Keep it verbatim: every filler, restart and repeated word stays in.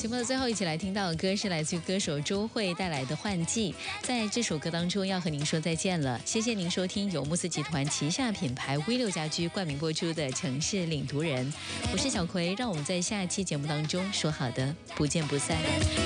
节目的最后一起来听到的歌是来自于歌手周蕙带来的《换季》。在这首歌当中要和您说再见了，谢谢您收听由慕斯集团旗下品牌 V 六家居冠名播出的城市领读人，我是小葵，让我们在下期节目当中说好的不见不散。